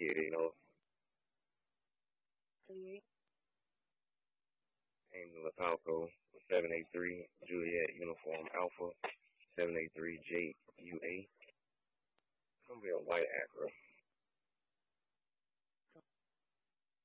appreciate it, you know. Angela Falco, 783 Juliet Uniform Alpha, 783 JUA. It's gonna be a white Acura.